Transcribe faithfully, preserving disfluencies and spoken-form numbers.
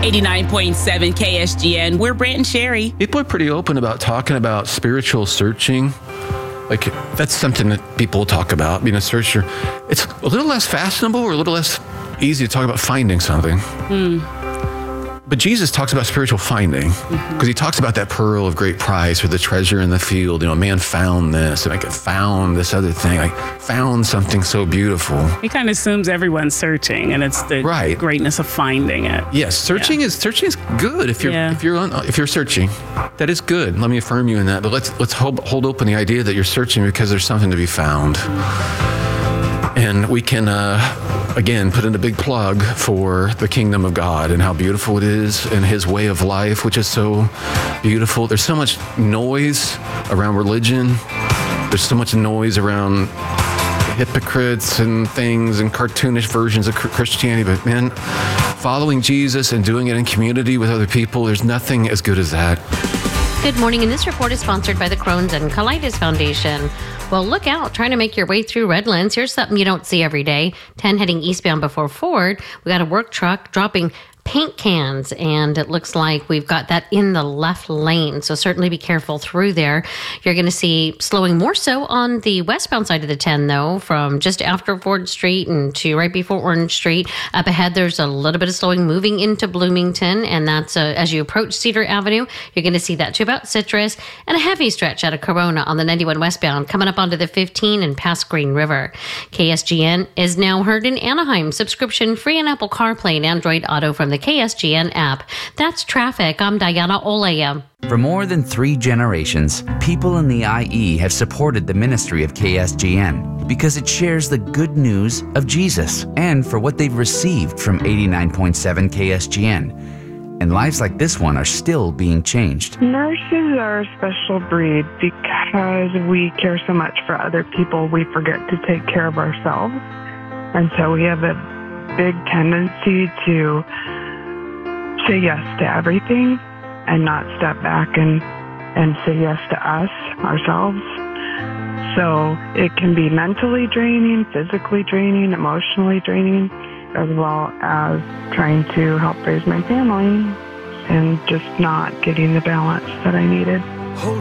eighty-nine point seven K S G N. We're Brant and Sherry. People are pretty open about talking about spiritual searching. Like, that's something that people talk about, being a searcher. It's a little less fashionable or a little less easy to talk about finding something. Mm. But Jesus talks about spiritual finding, because mm-hmm. he talks about that pearl of great price or the treasure in the field. You know, man found this, and I found this other thing. I found something so beautiful. He kind of assumes everyone's searching, and it's the right. greatness of finding it. Yes, searching yeah. is searching is good if you're yeah. if you're on, if you're searching. That is good. Let me affirm you in that. But let's let's hold, hold open the idea that you're searching because there's something to be found, and we can. Uh, Again, put in a big plug for the kingdom of God and how beautiful it is and his way of life, which is so beautiful. There's so much noise around religion. There's so much noise around hypocrites and things and cartoonish versions of Christianity. But man, following Jesus and doing it in community with other people, there's nothing as good as that. Good morning, and this report is sponsored by the Crohn's and Colitis Foundation. Well, look out, trying to make your way through Redlands. Here's something you don't see every day. ten heading eastbound before Ford. We got a work truck dropping paint cans, and it looks like we've got that in the left lane, so certainly be careful through there. You're going to see slowing more so on the westbound side of the ten, though, from just after Ford Street and to right before Orange Street. Up ahead, there's a little bit of slowing moving into Bloomington, and that's uh, as you approach Cedar Avenue. You're going to see that to about Citrus, and a heavy stretch out of Corona on the ninety-one westbound coming up onto the fifteen and past Green River. K S G N is now heard in Anaheim, subscription free on Apple CarPlay and Android Auto from the K S G N app. That's traffic. I'm Diana Olea. For more than three generations, people in the I E have supported the ministry of K S G N because it shares the good news of Jesus and for what they've received from eighty-nine point seven K S G N. And lives like this one are still being changed. Nurses are a special breed because we care so much for other people, we forget to take care of ourselves. And so we have a big tendency to say yes to everything and not step back and, and say yes to us, ourselves. So it can be mentally draining, physically draining, emotionally draining, as well as trying to help raise my family and just not getting the balance that I needed.